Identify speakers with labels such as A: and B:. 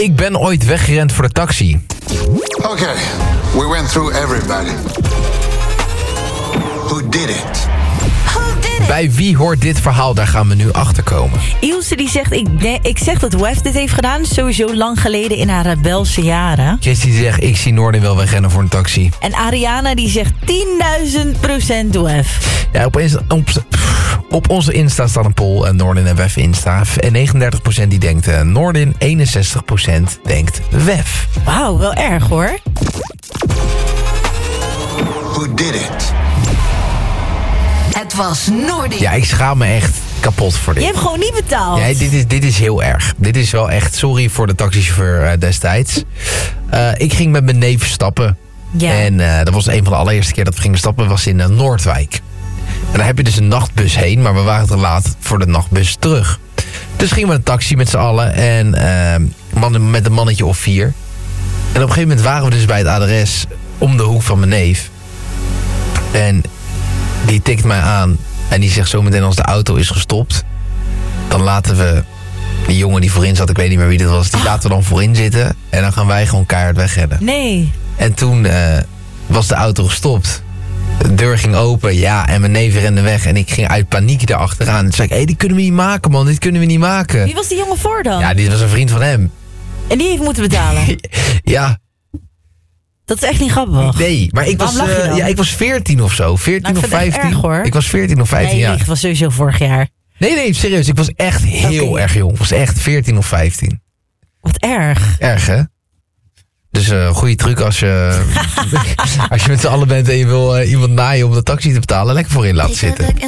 A: Ik ben ooit weggerend voor de taxi.
B: Okay, we went through everybody. Who did it?
A: Bij wie hoort dit verhaal? Daar gaan we nu achter komen.
C: Ilse die zegt, ik zeg dat WEF dit heeft gedaan. Sowieso lang geleden in haar rebelse jaren.
A: Jessie die zegt, ik zie Noordin wel wegrennen voor een taxi.
C: En Ariana die zegt 10.000% WEF.
A: Ja, op onze Insta staat een poll. Noordin en WEF Insta. En 39% die denkt Noordin. 61% denkt WEF.
C: Wauw, wel erg hoor.
B: Who did it?
D: Het was Noordin.
A: Ja, ik schaam me echt kapot voor dit.
C: Je hebt gewoon niet betaald.
A: Ja, dit is heel erg. Dit is wel echt, sorry voor de taxichauffeur destijds. Ik ging met mijn neef stappen.
C: Ja.
A: En dat was een van de allereerste keer dat we gingen stappen, was in Noordwijk. En daar heb je dus een nachtbus heen, maar we waren te laat voor de nachtbus terug. Dus gingen we een taxi met z'n allen en met een mannetje of 4. En op een gegeven moment waren we dus bij het adres om de hoek van mijn neef. En die tikt mij aan en die zegt zo meteen als de auto is gestopt, dan laten we die jongen die voorin zat, ik weet niet meer wie dit was, die laten we dan voorin zitten en dan gaan wij gewoon keihard wegrennen.
C: Nee.
A: En toen was de auto gestopt. De deur ging open, ja, en mijn neef rende weg en ik ging uit paniek erachteraan. Toen zei ik, dit kunnen we niet maken, man, dit kunnen we niet maken.
C: Wie was die jongen voor dan?
A: Ja, dit was een vriend van hem.
C: En die heeft moeten betalen?
A: Ja.
C: Dat is echt niet grappig.
A: Nee, maar ik was 14 of zo. 14 of 15.
C: Erg, hoor.
A: Ik was 14 of 15 jaar.
C: Nee, ik was sowieso vorig jaar.
A: Nee, serieus. Ik was echt heel erg jong. Ik was echt 14 of 15.
C: Wat erg.
A: Erg, hè? Dus goede truc als je met z'n allen bent en je wil iemand naaien om de taxi te betalen. Lekker voorin laten zitten.